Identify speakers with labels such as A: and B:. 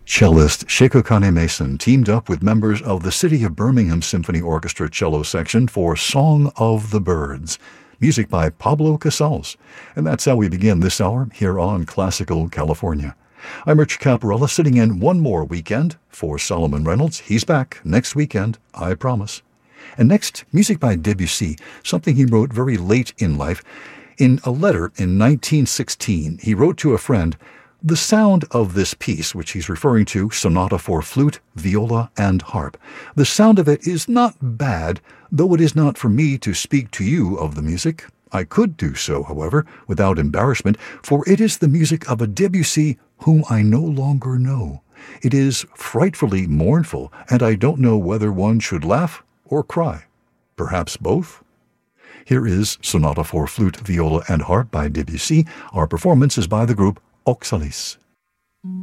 A: Cellist Shakokane Mason teamed up with members of the City of Birmingham Symphony Orchestra cello section for Song of the Birds, music by Pablo Casals. And that's how we begin this hour here on Classical California. I'm Richard Caparella, sitting in one more weekend for Solomon Reynolds. He's back next weekend, I promise. And next, music by Debussy, something he wrote very late in life. In a letter in 1916, he wrote to a friend, "The sound of this piece," which he's referring to, sonata for flute, viola, and harp, "the sound of it is not bad, though it is not for me to speak to you of the music. I could do so, however, without embarrassment, for it is the music of a Debussy whom I no longer know. It is frightfully mournful, and I don't know whether one should laugh or cry. Perhaps both?" Here is Sonata for Flute, Viola, and Harp by Debussy. Our performance is by the group Oxalis.